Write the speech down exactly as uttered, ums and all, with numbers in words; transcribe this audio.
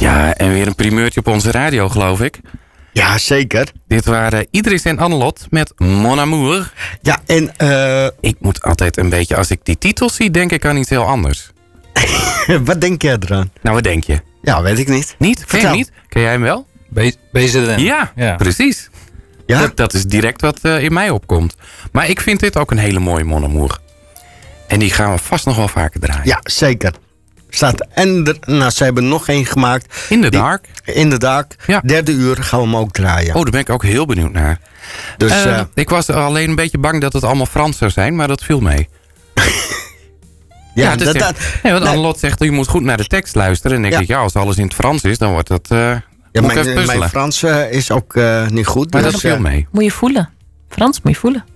Ja, en weer een primeurtje op onze radio, geloof ik. Ja, zeker. Dit waren Idris en Annelot met Mon Amour. Ja, en... Uh... Ik moet altijd een beetje, als ik die titels zie, denk ik aan iets heel anders. Wat denk jij eraan? Nou, wat denk je? Ja, weet ik niet. Niet? Ken je hem niet? Ken jij hem wel? B Z N. Ja, ja, precies. Ja? Dat, dat is direct wat uh, in mij opkomt. Maar ik vind dit ook een hele mooie Mon Amour. En die gaan we vast nog wel vaker draaien. Ja, zeker. Staat en de, nou, ze hebben nog één gemaakt. In the Dark. In the Dark. Ja. Derde uur gaan we hem ook draaien. Oh, daar ben ik ook heel benieuwd naar. Dus, uh, uh, ik was alleen een beetje bang dat het allemaal Frans zou zijn, maar dat viel mee. ja, ja dat, echt, dat, nee, want nee. Annelot zegt, je moet goed naar de tekst luisteren. En dan denk ja. ik, ja, als alles in het Frans is, dan wordt dat... Uh, ja, mijn, mijn Frans uh, is ook uh, niet goed. Maar dus, dat viel mee. Moet je voelen. Frans moet je voelen.